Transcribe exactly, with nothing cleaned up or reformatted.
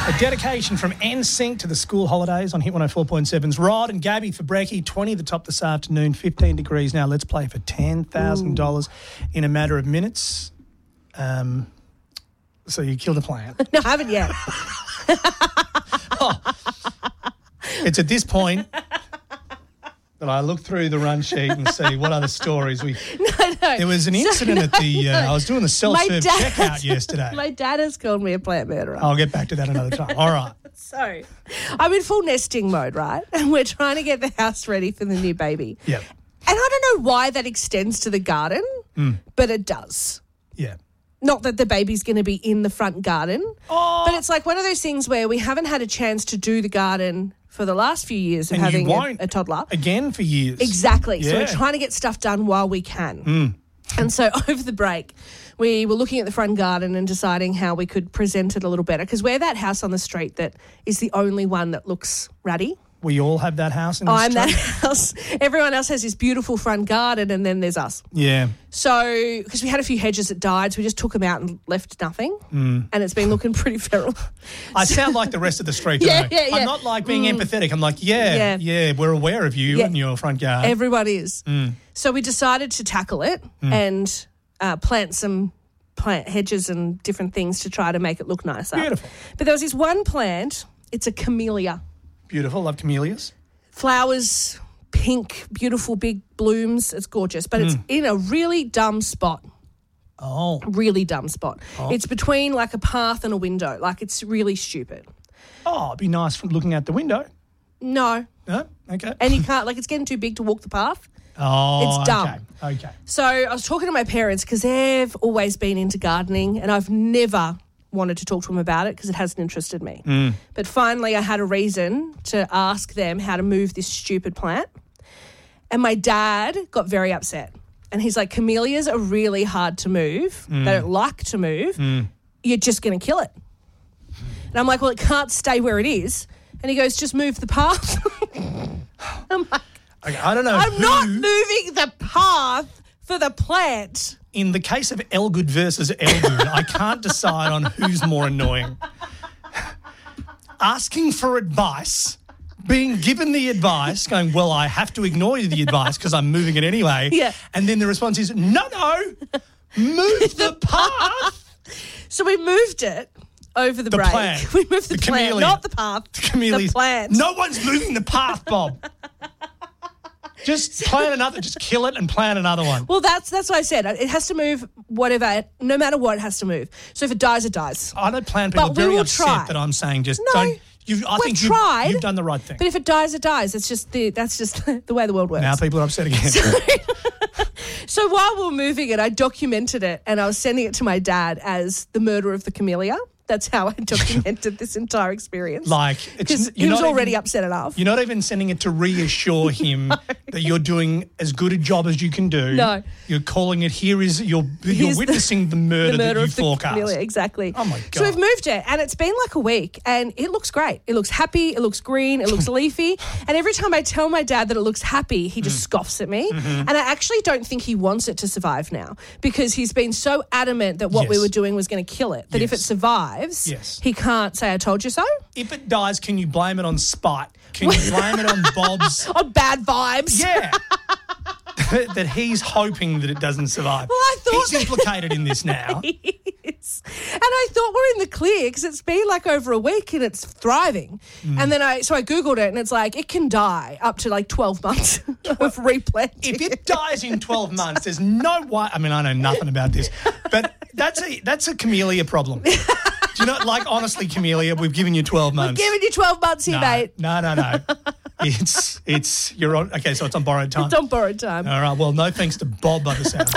A dedication from N Sync to the school holidays on Hit one oh four point seven's Rod and Gabby for brekkie. twenty the top this afternoon, fifteen degrees now. Let's play for ten thousand dollars in a matter of minutes. Um, so you killed a plan. No, I haven't yet. oh, it's at this point that I look through the run sheet and see what other stories we... No, no. There was an incident so, no, at the... Uh, no. I was doing the self-serve dad, checkout yesterday. My dad has called me a plant murderer. I'll get back to that another time. All right. So, I'm in full nesting mode, right? And we're trying to get the house ready for the new baby. Yeah. And I don't know why that extends to the garden, mm. but it does. Yeah. Not that the baby's going to be in the front garden, oh. but it's like one of those things where we haven't had a chance to do the garden for the last few years of and having you won't a, a toddler. Again for years. Exactly. Yeah. So we're trying to get stuff done while we can. Mm. And so over the break, we were looking at the front garden and deciding how we could present it a little better because we're that house on the street that is the only one that looks ratty. We all have that house in the I'm street. that house. Everyone else has this beautiful front garden and then there's us. Yeah. So, because we had a few hedges that died, so we just took them out and left nothing. Mm. And it's been looking pretty feral. I sound like the rest of the street, don't Yeah, I? yeah, yeah. I'm not like being Mm. empathetic. I'm like, yeah, yeah, Yeah. we're aware of you Yeah. and your front garden. Everyone is. Mm. So we decided to tackle it Mm. and uh, plant some plant hedges and different things to try to make it look nicer. Beautiful. But there was this one plant, it's a camellia. Beautiful. Love camellias. Flowers, pink, beautiful big blooms. It's gorgeous, but it's Mm. in a really dumb spot. Oh. Really dumb spot. Oh. It's between like a path and a window. Like it's really stupid. Oh, it'd be nice from looking out the window. No. No? Okay. And you can't, like it's getting too big to walk the path. Oh, It's dumb. Okay. okay. So I was talking to my parents because they've always been into gardening and I've never wanted to talk to them about it because it hasn't interested me. Mm. But finally I had a reason to ask them how to move this stupid plant. And my dad got very upset. And he's like, camellias are really hard to move. Mm. They don't like to move. Mm. You're just going to kill it. And I'm like, well, it can't stay where it is. And he goes, just move the path. I'm like, Okay, I don't know I'm who, not moving the path for the plant. in the case of Elgood versus Elgood, I can't decide on who's more annoying. Asking for advice, being given the advice, going, well, I have to ignore the advice because I'm moving it anyway. Yeah. And then the response is, no, no, move the path. So we moved it over the, The break. plant. We moved the, The plant, camellia. not the path. The camellias. The plant. No one's moving the path, Bob. Just plant another, just kill it and plant another one. Well, that's that's what I said. It has to move whatever, no matter what, it has to move. So if it dies, it dies. I know plant people But are we very will upset try. that I'm saying just No, don't. You've, I we've think you've, tried. you've done the right thing. But if it dies, it dies. It's just the that's just the way the world works. Now people are upset again. So while we were moving it, I documented it and I was sending it to my dad as the murder of the camellia. That's how I documented this entire experience. Like, it's because you're he was not already even, upset enough. You're not even sending it to reassure him that you're doing as good a job as you can do. No. You're calling it, here is, you're, you're Here's witnessing the, the murder, the murder that you of the forecast. camellia, exactly. Oh, my God. So we've moved it, and it's been like a week, and it looks great. It looks happy, it looks green, it looks leafy, and every time I tell my dad that it looks happy, he just Mm. scoffs at me, Mm-hmm. and I actually don't think he wants it to survive now because he's been so adamant that what we Yes. were doing was going to kill it, that if it Yes. survives, Yes. he can't say, I told you so. If it dies, can you blame it on spite? Can you blame it on Bob's... On bad vibes. Yeah. that he's hoping that it doesn't survive. Well, I thought- He's implicated in this now. Yes. And I thought we're in the clear because it's been like over a week and it's thriving. Mm. And then I, so I Googled it and it's like, it can die up to like twelve months of replanting. If it dies in twelve months, there's no way. I mean, I know nothing about this, but that's a that's a camellia problem. Do you know, like, honestly, camellia, we've given you twelve months. Giving you twelve months here, no, mate. no, no, no. It's, it's, you're on, okay, so it's on borrowed time. It's on borrowed time. All right, well, no thanks to Bob by the sound.